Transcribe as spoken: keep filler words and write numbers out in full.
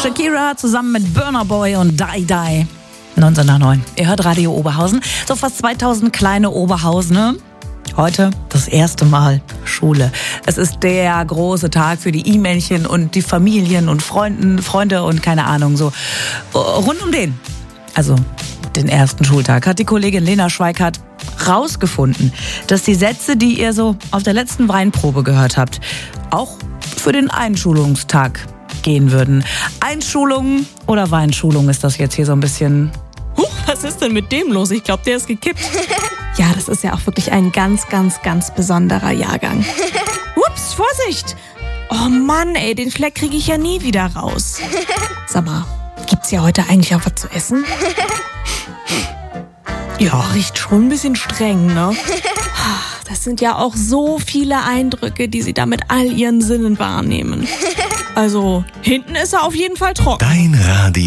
Shakira zusammen mit Burna Boy und Die Die. neunzehn nach neun. Ihr hört Radio Oberhausen. So fast zweitausend kleine Oberhausener. Heute das erste Mal Schule. Es ist der große Tag für die E-Männchen und die Familien und Freunden, Freunde und keine Ahnung, so rund um den. Also den ersten Schultag hat die Kollegin Lena Schweikart rausgefunden, dass die Sätze, die ihr so auf der letzten Weinprobe gehört habt, auch für den Einschulungstag gehen würden. Einschulung oder Weinschulung ist das jetzt hier so ein bisschen... Huch, was ist denn mit dem los? Ich glaube, der ist gekippt. Ja, das ist ja auch wirklich ein ganz, ganz, ganz besonderer Jahrgang. Ups, Vorsicht! Oh Mann, ey, den Fleck kriege ich ja nie wieder raus. Sag mal, gibt's ja heute eigentlich auch was zu essen? Ja, riecht schon ein bisschen streng, ne? Das sind ja auch so viele Eindrücke, die sie da mit all ihren Sinnen wahrnehmen. Also, hinten ist er auf jeden Fall trocken. Dein Radio.